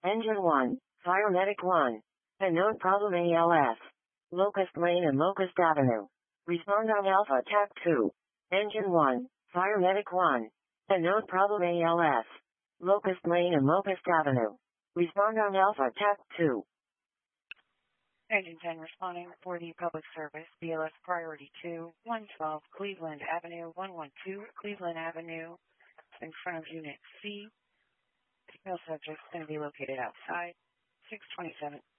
Engine 1, Fire Medic 1. Unknown problem ALS. Locust Lane and Locust Avenue. Respond on Alpha TAC 2. Engine 1, Fire Medic 1. Unknown problem ALS. Locust Lane and Locust Avenue. Respond on Alpha TAC 2. Engine 10 responding for the public service, BLS Priority 2, 112 Cleveland Avenue, 112 Cleveland Avenue, in front of Unit C. No subjects going to be located outside, 627.